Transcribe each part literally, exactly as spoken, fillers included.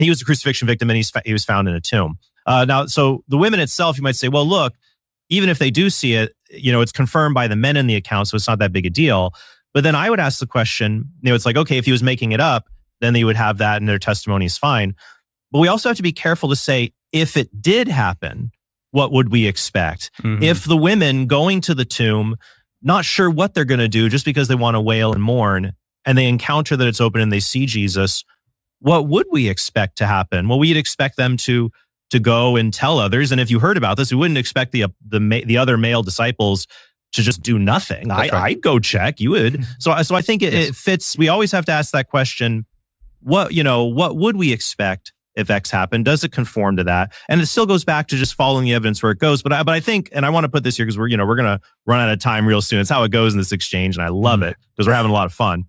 He was a crucifixion victim, and he's he was found in a tomb. Uh, now, so the women itself, you might say, well, look, even if they do see it, you know, it's confirmed by the men in the account, so it's not that big a deal. But then I would ask the question, you know, it's like, okay, if he was making it up, then they would have that and their testimony is fine. But we also have to be careful to say, if it did happen, what would we expect? Mm-hmm. If the women going to the tomb, not sure what they're going to do just because they want to wail and mourn, and they encounter that it's open and they see Jesus, what would we expect to happen? Well, we'd expect them to to go and tell others. And if you heard about this, we wouldn't expect the the the other male disciples to just do nothing. I, right. I'd go check. You would. So, so I think it, yes. it fits. We always have to ask that question. What, you know, what would we expect if X happened? Does it conform to that? And it still goes back to just following the evidence where it goes. But I, but I think, and I want to put this here because we're, you know, we're going to run out of time real soon. It's how it goes in this exchange. And I love mm. it because we're having a lot of fun.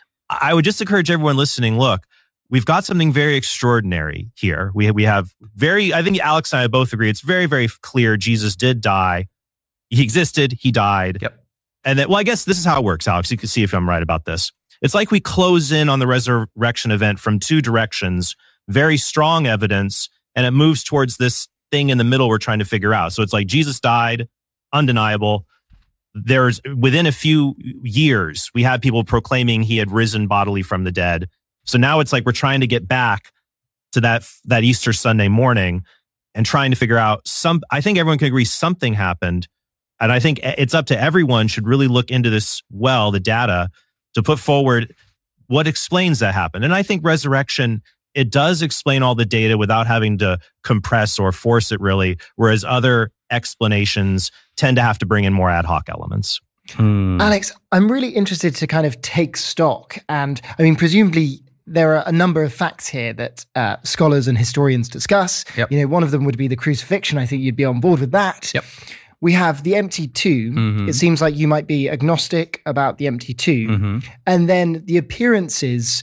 I would just encourage everyone listening, look, we've got something very extraordinary here. We, we have very, I think Alex and I both agree, it's very, very clear Jesus did die. He existed, he died. Yep. And then, well, I guess this is how it works, Alex. You can see if I'm right about this. It's like we close in on the resurrection event from two directions, very strong evidence, and it moves towards this thing in the middle we're trying to figure out. So it's like Jesus died, undeniable. There's, within a few years, we had people proclaiming he had risen bodily from the dead. So now it's like we're trying to get back to that, that Easter Sunday morning and trying to figure out some, I think everyone can agree something happened. And I think it's up to everyone should really look into this well, the data, to put forward what explains that happened. And I think resurrection, it does explain all the data without having to compress or force it really, whereas other explanations tend to have to bring in more ad hoc elements. Hmm. Alex, I'm really interested to kind of take stock. And I mean, presumably there are a number of facts here that uh, scholars and historians discuss. Yep. You know, one of them would be the crucifixion. I think you'd be on board with that. Yep. We have the empty tomb. Mm-hmm. It seems like you might be agnostic about the empty tomb. Mm-hmm. And then the appearances,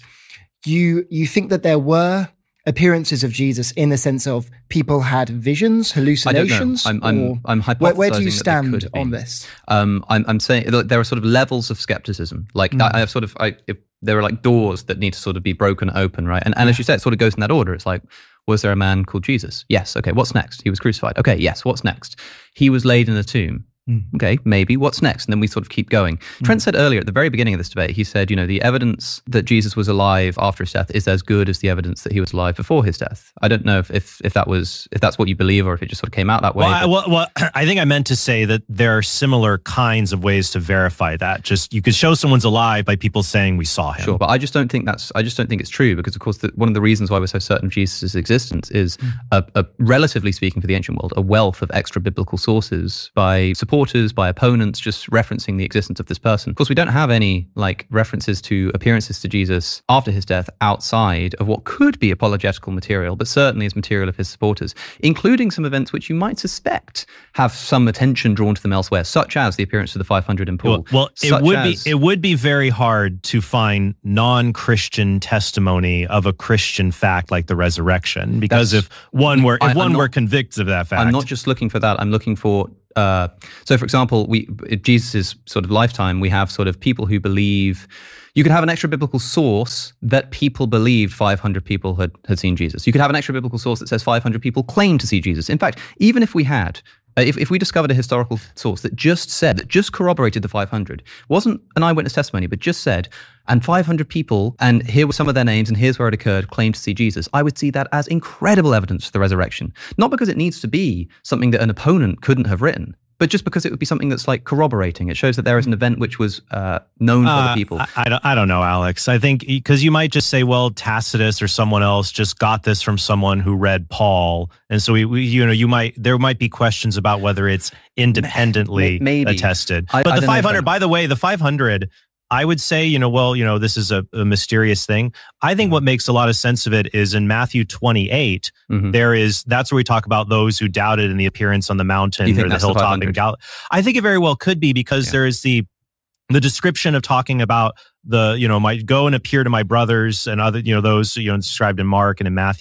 you you think that there were appearances of Jesus in the sense of people had visions, hallucinations? I don't know. I'm, I'm, I'm hypothesizing where, where do you that stand on this? Um, I'm, I'm saying there are sort of levels of skepticism. Like mm. I, I have sort of, I, if, there are like doors that need to sort of be broken open, right? And, and as you said, it sort of goes in that order. It's like, was there a man called Jesus? Yes. Okay. What's next? He was crucified. Okay. Yes. What's next? He was laid in a tomb. Mm. Okay, maybe. What's next? And then we sort of keep going. Mm. Trent said earlier at the very beginning of this debate, he said, you know, the evidence that Jesus was alive after his death is as good as the evidence that he was alive before his death. I don't know if if, if that was if that's what you believe or if it just sort of came out that way. Well, I, well, well, I think I meant to say that there are similar kinds of ways to verify that. Just you could show someone's alive by people saying we saw him. Sure, but I just don't think that's I just don't think it's true because of course the, one of the reasons why we're so certain of Jesus' existence is mm. a, a relatively speaking for the ancient world, a wealth of extra biblical sources by supporters, by opponents. Just referencing the existence of this person. Of course, we don't have any like references to appearances to Jesus after his death outside of what could be apologetical material, but certainly is material of his supporters, including some events which you might suspect have some attention drawn to them elsewhere, such as the appearance of the five hundred in Paul. Well, well it would as, be it would be very hard to find non-Christian testimony of a Christian fact like the resurrection, because if one were if I, one not, were convicted of that fact, I'm not just looking for that. I'm looking for. Uh, so, for example, we in Jesus' sort of lifetime, we have sort of people who believe you could have an extra biblical source that people believed five hundred people had, had seen Jesus. You could have an extra biblical source that says five hundred people claim to see Jesus. In fact, even if we had, uh, if, if we discovered a historical source that just said, that just corroborated the five hundred, wasn't an eyewitness testimony, but just said, and five hundred people, and here were some of their names, and here's where it occurred, claimed to see Jesus, I would see that as incredible evidence for the resurrection. Not because it needs to be something that an opponent couldn't have written, but just because it would be something that's like corroborating. It shows that there is an event which was uh, known to uh, other people. I, I, don't, I don't know, Alex. I think because you might just say, well, Tacitus or someone else just got this from someone who read Paul, and so we, we you know, you might there might be questions about whether it's independently Maybe. attested. I, but I the five hundred, by the way, the five hundred. I would say, you know, well, you know, this is a, a mysterious thing. I think what makes a lot of sense of it is in Matthew twenty-eight, mm-hmm. there is, that's where we talk about those who doubted in the appearance on the mountain or the hilltop in Galilee. I think it very well could be because yeah. there is the the description of talking about the, you know, might go and appear to my brothers and other, you know, those, you know, described in Mark and in Matthew.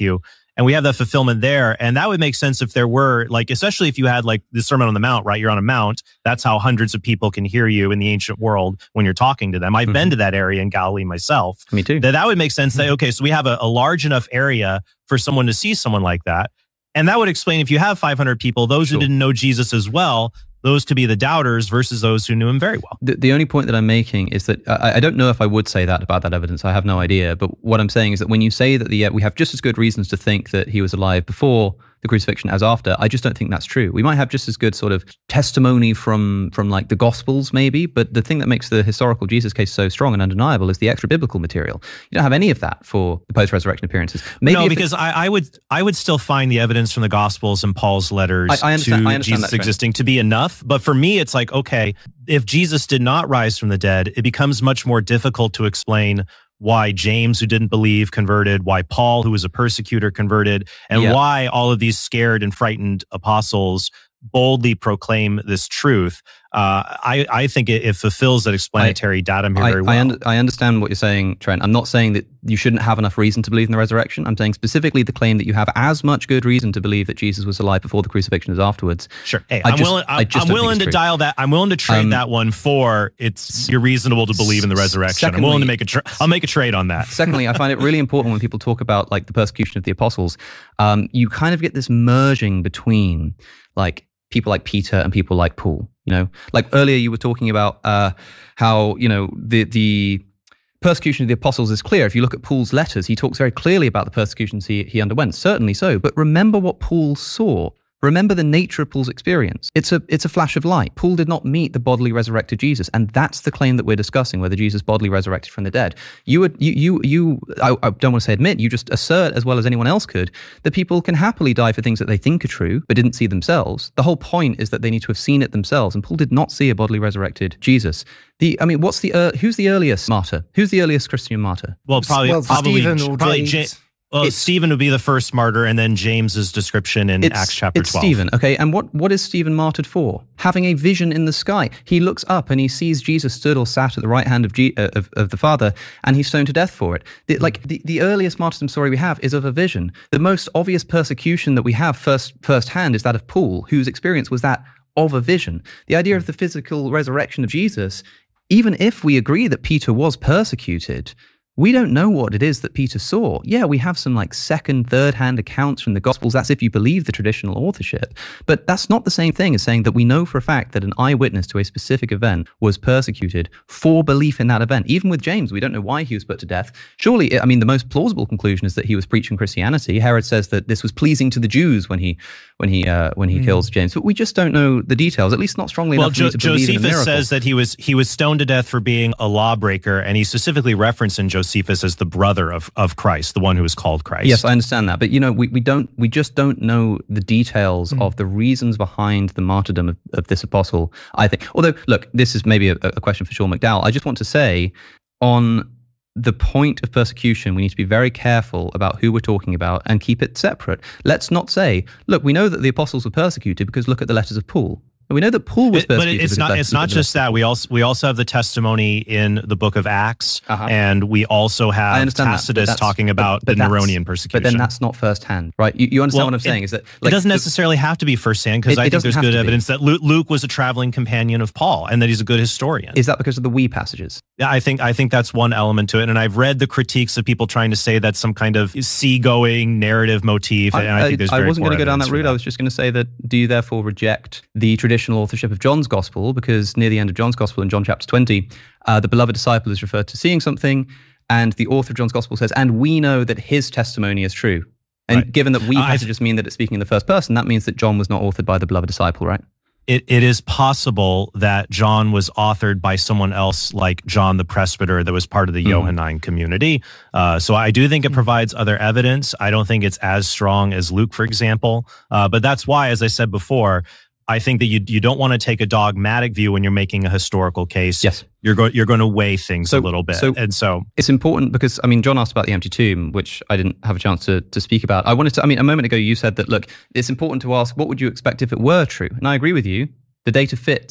And we have that fulfillment there. And that would make sense if there were, like, especially if you had like the Sermon on the Mount, right? You're on a mount. That's how hundreds of people can hear you in the ancient world when you're talking to them. I've mm-hmm. been to that area in Galilee myself. Me too. That, that would make sense. Mm-hmm. That, okay, so we have a, a large enough area for someone to see someone like that. And that would explain if you have five hundred people, those sure. who didn't know Jesus as well, those could be the doubters versus those who knew him very well. The, the only point that I'm making is that I, I don't know if I would say that about that evidence. I have no idea. But what I'm saying is that when you say that the uh, we have just as good reasons to think that he was alive before the crucifixion as after, I just don't think that's true. We might have just as good sort of testimony from from like the Gospels maybe, but the thing that makes the historical Jesus case so strong and undeniable is the extra biblical material. You don't have any of that for the post-resurrection appearances. Maybe no, because I, I would I would still find the evidence from the Gospels and Paul's letters I, I understand, to I understand Jesus existing to be enough. But for me, it's like, okay, if Jesus did not rise from the dead, it becomes much more difficult to explain why James, who didn't believe, converted, why Paul, who was a persecutor, converted, and yeah. why all of these scared and frightened apostles boldly proclaim this truth. Uh, I, I think it, it fulfills that explanatory I, datum here I, very well. I, under, I understand what you're saying, Trent. I'm not saying that you shouldn't have enough reason to believe in the resurrection. I'm saying specifically the claim that you have as much good reason to believe that Jesus was alive before the crucifixion as afterwards. Sure. Hey, I I'm just, willing, I'm, I'm willing to true. dial that. I'm willing to trade um, that one for it's you're reasonable to believe in the resurrection. Secondly, I'm willing to make a tra- I'll make a trade on that. Secondly, I find it really important when people talk about like the persecution of the apostles. Um, you kind of get this merging between like people like Peter and people like Paul. You know, like earlier you were talking about uh, how, you know, the the persecution of the apostles is clear. If you look at Paul's letters, he talks very clearly about the persecutions he, he underwent, certainly so. But remember what Paul saw. Remember the nature of Paul's experience. It's a it's a flash of light. Paul did not meet the bodily resurrected Jesus, and that's the claim that we're discussing, whether Jesus bodily resurrected from the dead. You would you you you I, I don't want to say admit, you just assert as well as anyone else could that people can happily die for things that they think are true but didn't see themselves. The whole point is that they need to have seen it themselves, and Paul did not see a bodily resurrected Jesus. The I mean, what's the uh, who's the earliest martyr? Who's the earliest Christian martyr? Well, probably well, probably Stephen or probably James. James. Well, it's, Stephen would be the first martyr, and then James's description in it's, Acts chapter it's twelve. Stephen, okay, and what, what is Stephen martyred for? Having a vision in the sky. He looks up and he sees Jesus stood or sat at the right hand of, G, uh, of, of the Father, and he's stoned to death for it. The, like the, the earliest martyrdom story we have is of a vision. The most obvious persecution that we have first firsthand is that of Paul, whose experience was that of a vision. The idea of the physical resurrection of Jesus, even if we agree that Peter was persecuted, we don't know what it is that Peter saw. Yeah, we have some like second, third hand accounts from the Gospels. That's if you believe the traditional authorship. But that's not the same thing as saying that we know for a fact that an eyewitness to a specific event was persecuted for belief in that event. Even with James, we don't know why he was put to death. Surely, I mean, the most plausible conclusion is that he was preaching Christianity. Herod says that this was pleasing to the Jews when he when he uh, when he mm. kills James. But we just don't know the details, at least not strongly well, enough for jo- me to believe in a miracle. Josephus says that he was he was stoned to death for being a lawbreaker, and he specifically referenced in Josephus as the brother of, of Christ, the one who is called Christ. Yes, I understand that. But, you know, we, we don't we just don't know the details mm. of the reasons behind the martyrdom of, of this apostle, I think. Although, look, this is maybe a, a question for Sean McDowell. I just want to say on the point of persecution, we need to be very careful about who we're talking about and keep it separate. Let's not say, look, we know that the apostles were persecuted because look at the letters of Paul. We know that Paul was persecuted. But it's not. It's not just that. We also we also have the testimony in the book of Acts, uh-huh. and we also have Tacitus that, talking about but, but the Neronian persecution. But then that's not firsthand, right? You, you understand well, what I'm it, saying? Is that like, it doesn't necessarily have to be firsthand because I think there's good evidence that Luke, Luke was a traveling companion of Paul and that he's a good historian. Is that because of the we passages? Yeah, I think I think that's one element to it. And I've read the critiques of people trying to say that's some kind of seagoing narrative motif. And I, I think there's very I wasn't going to go down that route. That. I was just going to say that. Do you therefore reject the traditional authorship of John's Gospel, because near the end of John's Gospel in John chapter twenty, uh, the beloved disciple is referred to seeing something, and the author of John's Gospel says, and we know that his testimony is true. And right. given that we uh, passages mean that it's speaking in the first person, that means that John was not authored by the beloved disciple, right? It, it is possible that John was authored by someone else like John the Presbyter that was part of the mm. Johannine community. Uh, so I do think it provides other evidence. I don't think it's as strong as Luke, for example. Uh, but that's why, as I said before, I think that you you don't want to take a dogmatic view when you're making a historical case. Yes. You're going you're going to weigh things so, a little bit. So and so it's important because, I mean, John asked about the empty tomb, which I didn't have a chance to, to speak about. I wanted to, I mean, a moment ago you said that, look, it's important to ask, what would you expect if it were true? And I agree with you. The data fits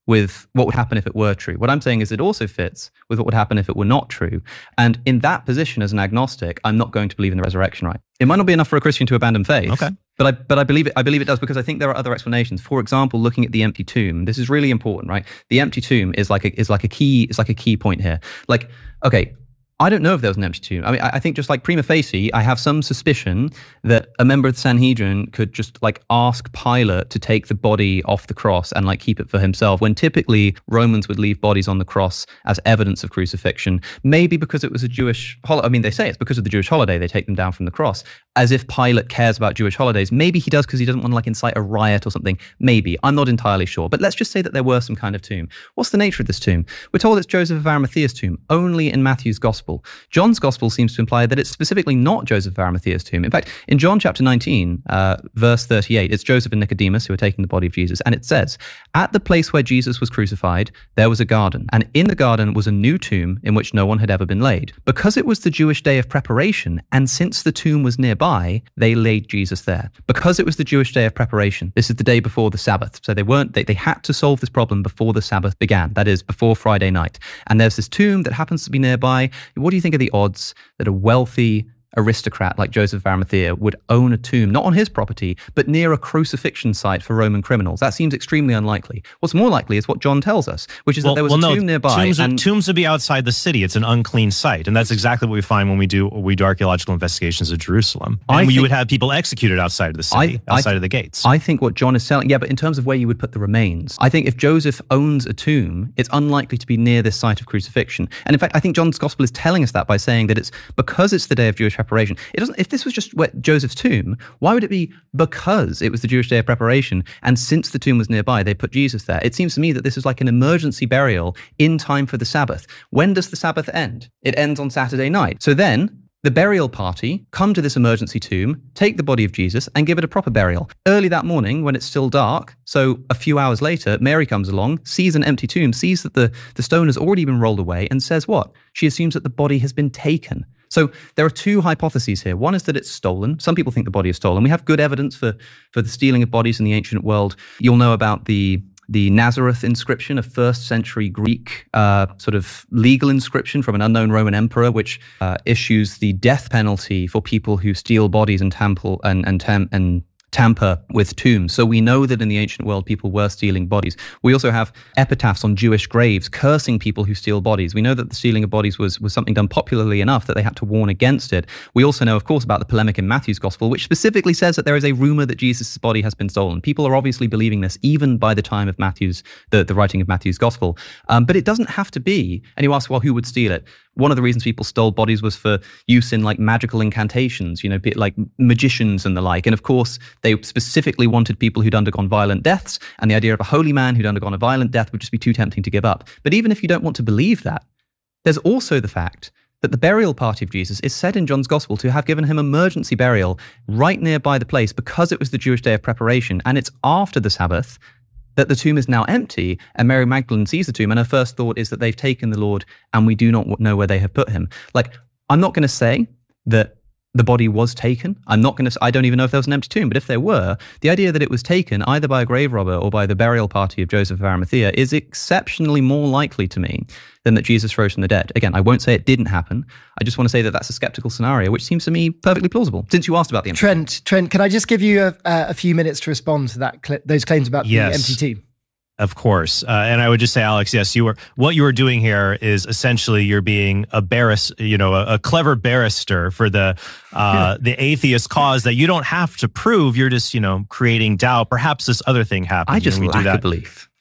with what would happen if it were true. What I'm saying is it also fits with what would happen if it were not true. And in that position as an agnostic, I'm not going to believe in the resurrection, right? It might not be enough for a Christian to abandon faith. Okay. But I, but I believe it. I believe it does because I think there are other explanations. For example, looking at the empty tomb, this is really important, right? The empty tomb is like a, is like a key is like a key point here. Like, okay, I don't know if there was an empty tomb. I mean, I think just like prima facie, I have some suspicion that a member of the Sanhedrin could just like ask Pilate to take the body off the cross and like keep it for himself, when typically Romans would leave bodies on the cross as evidence of crucifixion. Maybe because it was a Jewish holiday. I mean, they say it's because of the Jewish holiday they take them down from the cross, as if Pilate cares about Jewish holidays. Maybe he does because he doesn't want to like incite a riot or something. Maybe. I'm not entirely sure. But let's just say that there were some kind of tomb. What's the nature of this tomb? We're told it's Joseph of Arimathea's tomb, only in Matthew's gospel. John's gospel seems to imply that it's specifically not Joseph of Arimathea's tomb. In fact, in John chapter nineteen, uh, verse thirty-eight, it's Joseph and Nicodemus who are taking the body of Jesus. And it says, at the place where Jesus was crucified, there was a garden. And in the garden was a new tomb in which no one had ever been laid. Because it was the Jewish day of preparation, and since the tomb was nearby, they laid Jesus there. Because it was the Jewish day of preparation, this is the day before the Sabbath. So they weren't, they, they had to solve this problem before the Sabbath began. That is, before Friday night. And there's this tomb that happens to be nearby. What do you think of the odds that a wealthy aristocrat like Joseph of Arimathea would own a tomb, not on his property, but near a crucifixion site for Roman criminals? That seems extremely unlikely. What's more likely is what John tells us, which is well, that there was well, a no, tomb nearby. Tombs, and tombs would be outside the city. It's an unclean site. And that's exactly what we find when we do we do archaeological investigations of Jerusalem. And I you think, would have people executed outside of the city, I, outside I, of the gates. I think what John is telling, yeah, but in terms of where you would put the remains, I think if Joseph owns a tomb, it's unlikely to be near this site of crucifixion. And in fact, I think John's gospel is telling us that by saying that it's because it's the day of Jewish preparation. It doesn't. If this was just Joseph's tomb, why would it be because it was the Jewish day of preparation and since the tomb was nearby, they put Jesus there? It seems to me that this is like an emergency burial in time for the Sabbath. When does the Sabbath end? It ends on Saturday night. So then the burial party come to this emergency tomb, take the body of Jesus and give it a proper burial. Early that morning when it's still dark, so a few hours later, Mary comes along, sees an empty tomb, sees that the, the stone has already been rolled away and says what? She assumes that the body has been taken. So there are two hypotheses here. One is that it's stolen. Some people think the body is stolen. We have good evidence for, for the stealing of bodies in the ancient world. You'll know about the the Nazareth inscription, a first century Greek uh, sort of legal inscription from an unknown Roman emperor, which uh, issues the death penalty for people who steal bodies and tamper and and tam- and tamper with tombs. So we know that in the ancient world, people were stealing bodies. We also have epitaphs on Jewish graves cursing people who steal bodies. We know that the stealing of bodies was, was something done popularly enough that they had to warn against it. We also know, of course, about the polemic in Matthew's gospel, which specifically says that there is a rumor that Jesus' body has been stolen. People are obviously believing this even by the time of Matthew's, the, the writing of Matthew's gospel. Um, but it doesn't have to be. And you ask, well, who would steal it? One of the reasons people stole bodies was for use in like magical incantations, you know, like magicians and the like. And of course, they specifically wanted people who'd undergone violent deaths, and the idea of a holy man who'd undergone a violent death would just be too tempting to give up. But even if you don't want to believe that, there's also the fact that the burial party of Jesus is said in John's gospel to have given him emergency burial right nearby the place because it was the Jewish day of preparation, and it's after the Sabbath that the tomb is now empty, and Mary Magdalene sees the tomb, and her first thought is that they've taken the Lord, and we do not know where they have put him. Like, I'm not going to say that the body was taken. I'm not going to, I don't even know if there was an empty tomb, but if there were, the idea that it was taken either by a grave robber or by the burial party of Joseph of Arimathea is exceptionally more likely to me than that Jesus rose from the dead. Again, I won't say it didn't happen. I just want to say that that's a skeptical scenario, which seems to me perfectly plausible. Since you asked about the empty tomb. Trent, Trent, can I just give you a, a few minutes to respond to that cl- those claims about yes. the empty tomb? Of course. Uh, and I would just say, Alex, yes, you were, what you were doing here is essentially you're being a barris, you know, a, a clever barrister for the, uh, the atheist cause that you don't have to prove. You're just, you know, creating doubt. Perhaps this other thing happened. I just we lack do that. a belief.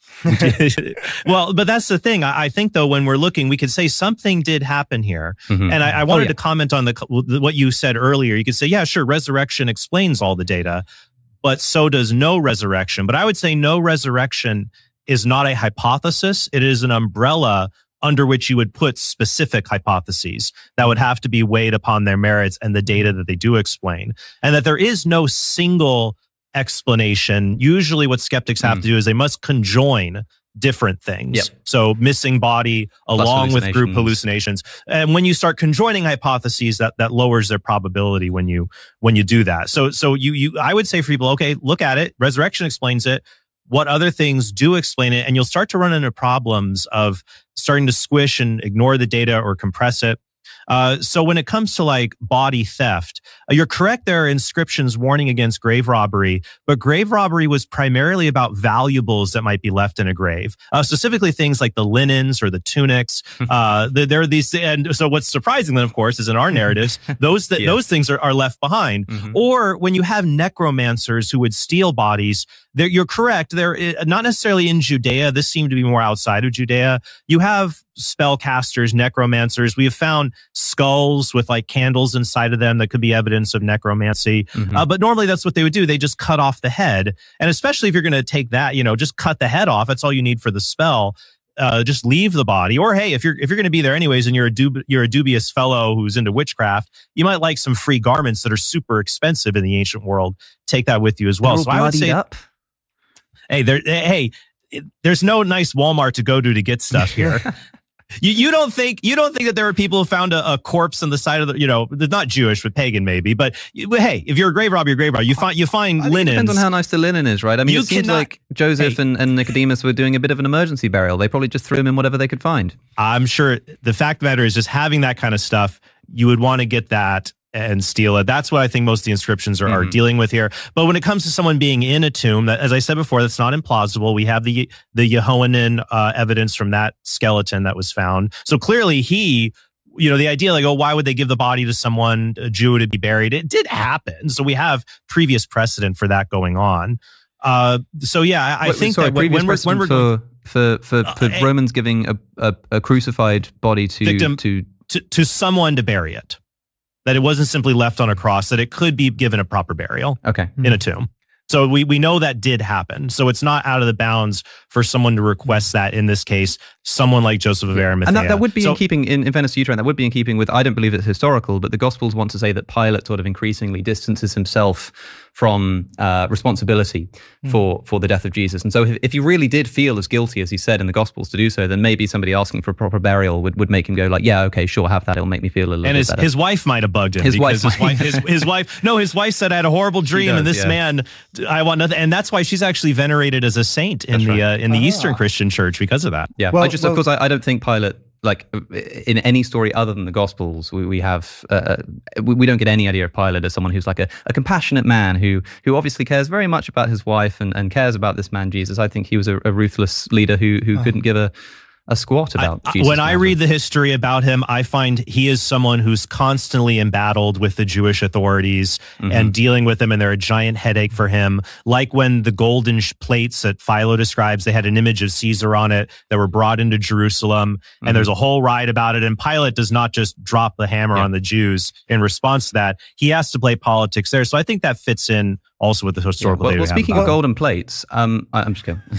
Well, but that's the thing. I, I think, though, when we're looking, we could say something did happen here. Mm-hmm. And I, I wanted oh, yeah. to comment on the what you said earlier. You could say, yeah, sure, resurrection explains all the data, but so does no resurrection. But I would say no resurrection is not a hypothesis. It is an umbrella under which you would put specific hypotheses that would have to be weighed upon their merits and the data that they do explain. And that there is no single explanation. Usually what skeptics have mm. to do is they must conjoin different things. Yep. So missing body along with group hallucinations. And when you start conjoining hypotheses, that that lowers their probability when you when you do that. So so you you I would say for people, okay, look at it. Resurrection explains it. what other things do explain it. And you'll start to run into problems of starting to squish and ignore the data or compress it. Uh, so when it comes to like body theft, uh, you're correct. There are inscriptions warning against grave robbery, but grave robbery was primarily about valuables that might be left in a grave, uh, specifically things like the linens or the tunics. uh, there are these, and so what's surprising then, of course, is in our narratives, those that yeah. those things are, are left behind. Mm-hmm. Or when you have necromancers who would steal bodies, you're correct. They're not necessarily in Judea. This seemed to be more outside of Judea. You have spellcasters, necromancers. We have found skulls with like candles inside of them that could be evidence of necromancy. Mm-hmm. Uh, but normally that's what they would do. They just cut off the head. And especially if you're going to take that, you know, just cut the head off. That's all you need for the spell. Uh, just leave the body. Or hey, if you're if you're going to be there anyways, and you're a dub- you're a dubious fellow who's into witchcraft, you might like some free garments that are super expensive in the ancient world. Take that with you as well. So I would say, up. hey, there, hey, there's no nice Walmart to go to to get stuff here. You you don't think you don't think that there are people who found a, a corpse on the side of the, you know, they're not Jewish but pagan maybe, but you, hey, if you're a grave robber, you're a grave robber. You find you find linens. It depends on how nice the linen is, right? I mean, you it seems cannot, like Joseph hey, and, and Nicodemus were doing a bit of an emergency burial. They probably just threw him in whatever they could find. I'm sure the fact of the matter is just having that kind of stuff, you would want to get that and steal it. That's what I think most of the inscriptions are, mm-hmm. are dealing with here. But when it comes to someone being in a tomb, that, as I said before, that's not implausible. We have the the Yehoanan uh, evidence from that skeleton that was found. So clearly he, you know, the idea like, oh, why would they give the body to someone, a Jew, to be buried? It did happen. So we have previous precedent for that going on. Uh, so yeah, I, I think sorry, that when, when we're when we're for for for, for uh, Romans giving a, a, a crucified body to victim, to, to to someone to bury it. That it wasn't simply left on a cross, that it could be given a proper burial okay. in a tomb. So we, we know that did happen. So it's not out of the bounds for someone to request that, in this case, someone like Joseph of Arimathea. And that, that would be so, in keeping, in, in fairness to you, Trent, that would be in keeping with, I don't believe it's historical, but the Gospels want to say that Pilate sort of increasingly distances himself from uh, responsibility mm. for, for the death of Jesus. And so if, if he really did feel as guilty as he said in the Gospels to do so, then maybe somebody asking for a proper burial would, would make him go like, yeah, okay, sure, have that. It'll make me feel a little and bit his, better. his wife might have bugged him. His wife, his wife, his, his wife, no, his wife said, I had a horrible dream does, and this yeah. man, I want nothing. And that's why she's actually venerated as a saint in that's the right. uh, in the oh. Eastern Christian Church because of that. Yeah, well, I just, well, of course, I, I don't think Pilate, like in any story other than the Gospels, we, we have uh, we, we don't get any idea of Pilate as someone who's like a, a compassionate man who who obviously cares very much about his wife and, and cares about this man Jesus. I think he was a, a ruthless leader who who oh. couldn't give a a squat about I, Jesus. When I read the history about him, I find he is someone who's constantly embattled with the Jewish authorities mm-hmm. and dealing with them, and they're a giant headache for him. Like when the golden sh- plates that Philo describes, they had an image of Caesar on it that were brought into Jerusalem, mm-hmm. and there's a whole ride about it, and Pilate does not just drop the hammer yeah. on the Jews in response to that. He has to play politics there. So I think that fits in also with the historical yeah, well, data. Well, speaking of golden plates, um, I, I'm just kidding.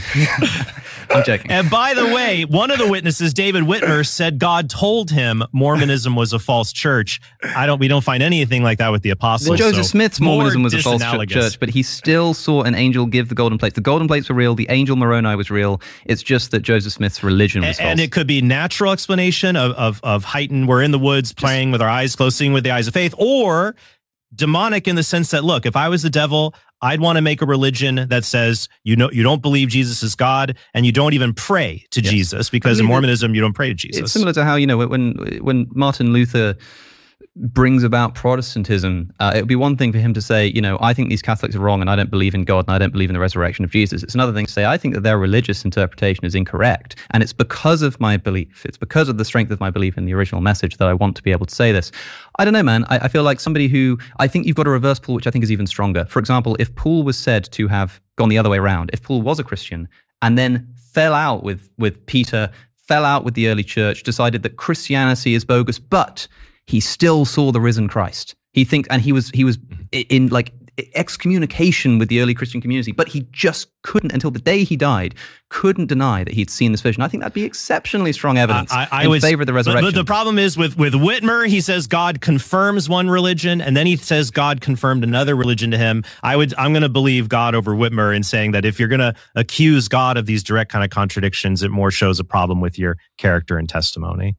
I'm joking. And by the way, one of the witnesses, David Whitmer, said God told him Mormonism was a false church. I don't. We don't find anything like that with the apostles. Well, Joseph so Smith's Mormonism was a false church, but he still saw an angel give the golden plates. The golden plates were real. The angel Moroni was real. It's just that Joseph Smith's religion was and, false. And it could be natural explanation of of, of heightened. We're in the woods playing with our eyes closed, seeing with the eyes of faith, or demonic in the sense that, look, if I was the devil, I'd want to make a religion that says, you know, you don't believe Jesus is God, and you don't even pray to yes. Jesus, because I mean, in Mormonism, you don't pray to Jesus. It's similar to how, you know, when when Martin Luther brings about Protestantism, uh, it would be one thing for him to say, you know, I think these Catholics are wrong and I don't believe in God and I don't believe in the resurrection of Jesus. It's another thing to say, I think that their religious interpretation is incorrect. And it's because of my belief. It's because of the strength of my belief in the original message that I want to be able to say this. I don't know, man. I, I feel like somebody who, I think you've got a reverse Paul, which I think is even stronger. For example, if Paul was said to have gone the other way around, if Paul was a Christian and then fell out with, with Peter, fell out with the early church, decided that Christianity is bogus, but he still saw the risen Christ. He thinks, and he was he was in like excommunication with the early Christian community, but he just couldn't, until the day he died, couldn't deny that he'd seen this vision. I think that'd be exceptionally strong evidence uh, I, I in was, favor of the resurrection. But the problem is with with Whitmer, he says God confirms one religion, and then he says God confirmed another religion to him. I would, I'm going to believe God over Whitmer in saying that if you're going to accuse God of these direct kind of contradictions, it more shows a problem with your character and testimony.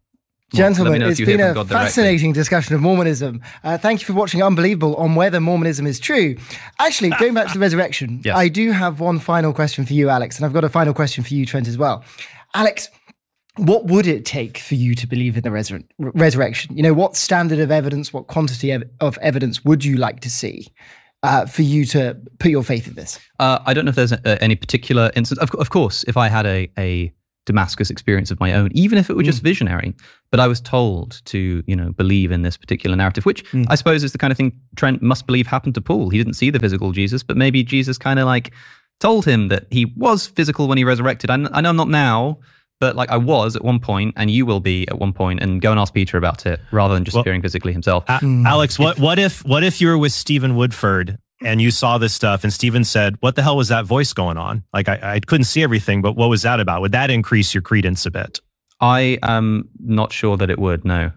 Gentlemen, it's been a fascinating discussion of Mormonism. Uh, thank you for watching Unbelievable on whether Mormonism is true. Actually, going back to the resurrection, yes. I do have one final question for you, Alex, and I've got a final question for you, Trent, as well. Alex, what would it take for you to believe in the resur- resurrection? You know, what standard of evidence, what quantity of, of evidence would you like to see uh, for you to put your faith in this? Uh, I don't know if there's a, any particular instance. Of, of course, if I had a... a Damascus experience of my own, even if it were just mm. visionary, but I was told to, you know, believe in this particular narrative, which mm. I suppose is the kind of thing Trent must believe happened to Paul. He didn't see the physical Jesus, but maybe Jesus kind of like told him that he was physical when he resurrected. I, I know I'm not now, but like I was at one point, and you will be at one point, and go and ask Peter about it rather than just well, appearing physically himself. Uh, mm. Alex, what what if what if you were with Stephen Woodford and you saw this stuff, and Stephen said, what the hell was that voice going on? Like, I, I couldn't see everything, but what was that about? Would that increase your credence a bit? I am not sure that it would, no.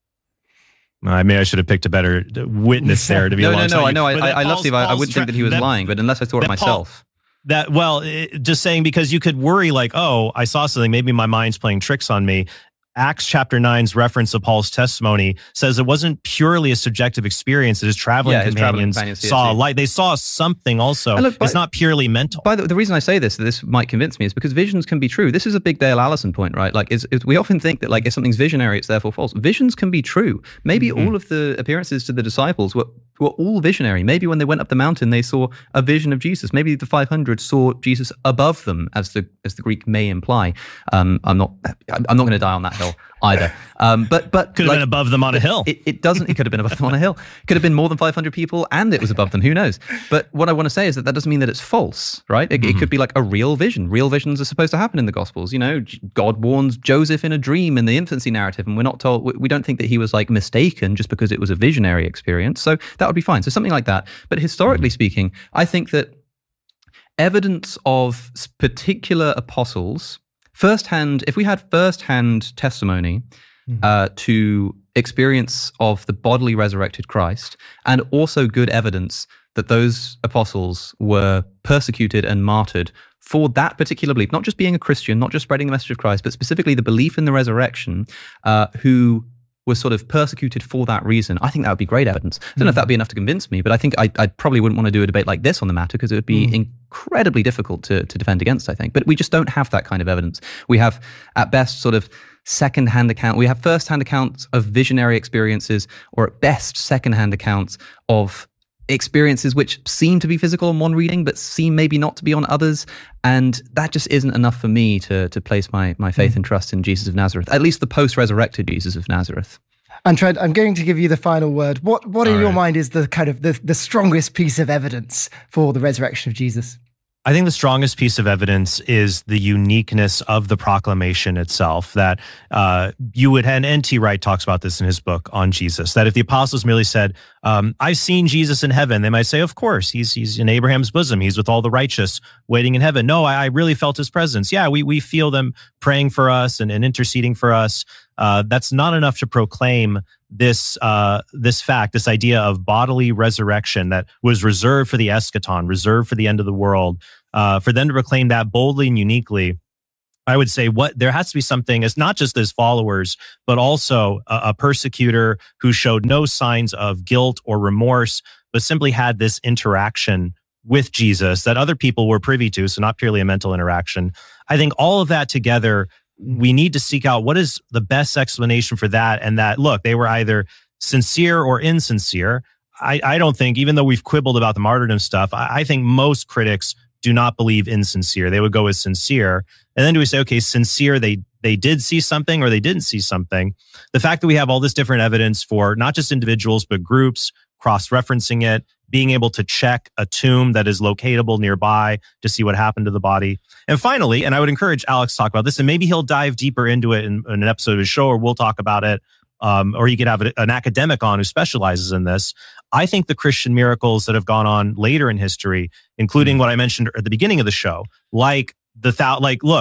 I mean, I should have picked a better witness there to be no, enough. No, no, no, I know. I, I love Steve. I, I wouldn't think that he was that, lying, but unless I thought it myself. Paul, that, well, it, just saying, because you could worry like, oh, I saw something, maybe my mind's playing tricks on me. Acts chapter nine's reference of Paul's testimony says it wasn't purely a subjective experience that his traveling yeah, his companions, traveling companions saw a light. They saw something also. Look, by, it's not purely mental. By the, the reason I say this, this might convince me, is because visions can be true. This is a big Dale Allison point, right? Like, is, is we often think that like if something's visionary, it's therefore false. Visions can be true. Maybe mm-hmm. all of the appearances to the disciples were were all visionary. Maybe when they went up the mountain, they saw a vision of Jesus. Maybe the five hundred saw Jesus above them, as the as the Greek may imply. Um, I'm not I'm not going to die on that hill either. Um, but but could have like, been above them on a hill. It, it doesn't. It could have been above them on a hill. It could have been more than five hundred people, and it was above them. Who knows? But what I want to say is that that doesn't mean that it's false, right? It, mm-hmm. it could be like a real vision. Real visions are supposed to happen in the Gospels. You know, God warns Joseph in a dream in the infancy narrative, and we're not told. We don't think that he was like mistaken just because it was a visionary experience. So that would be fine. So something like that. But historically speaking, I think that evidence of particular apostles, firsthand, if we had firsthand testimony mm-hmm. uh, to experience of the bodily resurrected Christ, and also good evidence that those apostles were persecuted and martyred for that particular belief, not just being a Christian, not just spreading the message of Christ, but specifically the belief in the resurrection, uh, who was sort of persecuted for that reason, I think that would be great evidence. I don't mm. know if that would be enough to convince me, but I think I, I probably wouldn't want to do a debate like this on the matter, because it would be mm. incredibly difficult to, to defend against, I think. But we just don't have that kind of evidence. We have, at best, sort of second-hand account. We have first-hand accounts of visionary experiences, or at best, second-hand accounts of experiences which seem to be physical on one reading, but seem maybe not to be on others. And that just isn't enough for me to to place my, my faith mm. and trust in Jesus of Nazareth, at least the post-resurrected Jesus of Nazareth. And Trent, I'm going to give you the final word. What what in All your right. mind is the kind of the, the strongest piece of evidence for the resurrection of Jesus? I think the strongest piece of evidence is the uniqueness of the proclamation itself, that uh, you would, and N T Wright talks about this in his book on Jesus, that if the apostles merely said, um, I've seen Jesus in heaven, they might say, of course, he's he's in Abraham's bosom, he's with all the righteous waiting in heaven. No, I, I really felt his presence. Yeah, we we feel them praying for us and, and interceding for us. Uh, that's not enough to proclaim this uh, this fact, this idea of bodily resurrection that was reserved for the eschaton, reserved for the end of the world. Uh, for them to proclaim that boldly and uniquely, I would say what there has to be something. It's not just as followers, but also a, a persecutor who showed no signs of guilt or remorse, but simply had this interaction with Jesus that other people were privy to. So not purely a mental interaction. I think all of that together, we need to seek out what is the best explanation for that. And that, look, they were either sincere or insincere. I, I don't think, even though we've quibbled about the martyrdom stuff, I, I think most critics do not believe insincere. They would go with sincere. And then do we say, okay, sincere, they they did see something or they didn't see something? The fact that we have all this different evidence for not just individuals, but groups, cross-referencing it, being able to check a tomb that is locatable nearby to see what happened to the body. And finally, and I would encourage Alex to talk about this, and maybe he'll dive deeper into it in, in an episode of his show, or we'll talk about it, um, or you could have an academic on who specializes in this. I think the Christian miracles that have gone on later in history, including what I mentioned at the beginning of the show, like the thou, like look,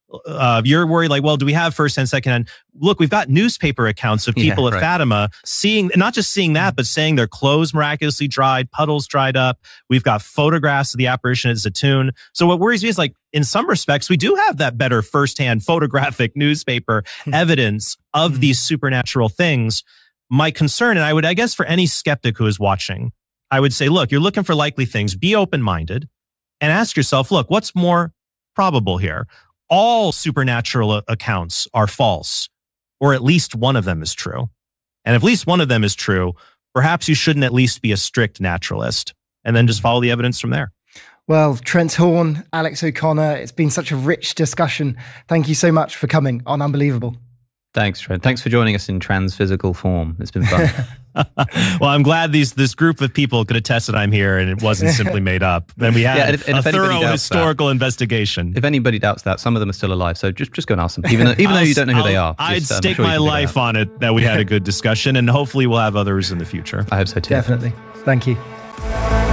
uh, you're worried like, well, do we have first-hand, second-hand? Look, we've got newspaper accounts of people Yeah, at right. Fatima seeing, not just seeing that, but saying their clothes miraculously dried, puddles dried up. We've got photographs of the apparition at Zaytun. So what worries me is like, in some respects, we do have that better first-hand photographic newspaper evidence of these supernatural things. My concern, and I would, I guess for any skeptic who is watching, I would say, look, you're looking for likely things. Be open-minded and ask yourself, look, what's more probable here? All supernatural accounts are false, or at least one of them is true. And if at least one of them is true, perhaps you shouldn't at least be a strict naturalist and then just follow the evidence from there. Well, Trent Horn, Alex O'Connor, it's been such a rich discussion. Thank you so much for coming on Unbelievable. Thanks, Trent. Thanks for joining us in transphysical form. It's been fun. Well, I'm glad these this group of people could attest that I'm here and it wasn't simply made up. Then we had Yeah, and if- and a if anybody thorough doubts historical investigation. If anybody doubts that, some of them are still alive. So just, just go and ask them, even though, even though you don't know who they are. I'd just, um, stake sure you my can figure it life out. on it that we had a good discussion, and hopefully we'll have others in the future. I hope so too. Definitely. Thank you.